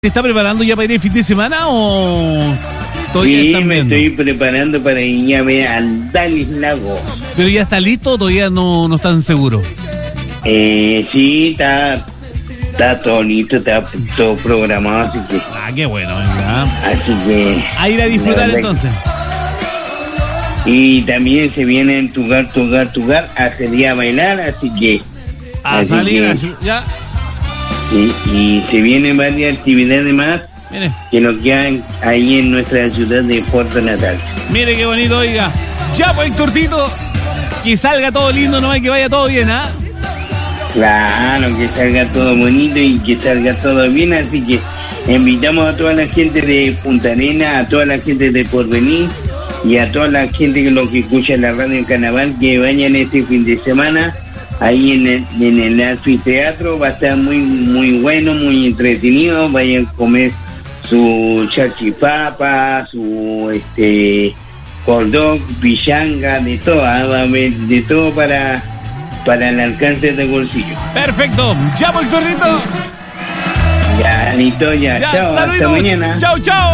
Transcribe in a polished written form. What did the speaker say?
¿Te está preparando ya para ir el fin de semana o todavía Sí, están me viendo? estoy preparando para irme al Dalis Lago. ¿Pero ya está listo o todavía no están seguros? Sí, está todo listo, está todo programado, así que... Ah, qué bueno, ya. Así que... A ir a disfrutar entonces. Y también se viene en Tugar a salir a bailar, así que... A así salir, que- así, ya. y se vienen varias actividades más Mire, que nos quedan ahí en nuestra ciudad de Puerto Natal. mire qué bonito, oiga. Ya, pues, Turtito, que salga todo lindo, no hay que vaya todo bien, ¿ah? Claro, que salga todo bonito y que salga todo bien, así que invitamos a toda la gente de Punta Arenas, a toda la gente de Porvenir y a toda la gente que lo que escucha la radio en Carnaval, que vayan este fin de semana ahí en el anfiteatro. Va a estar muy bueno, muy entretenido. Vayan a comer su chachipapa, su hot dog, pichanga, de todo, va a haber de todo para el alcance de bolsillo. Perfecto, ya, pues, Turtito. Ya, listo, ya. Ya, Chao, hasta saludos. mañana. Chao, chao.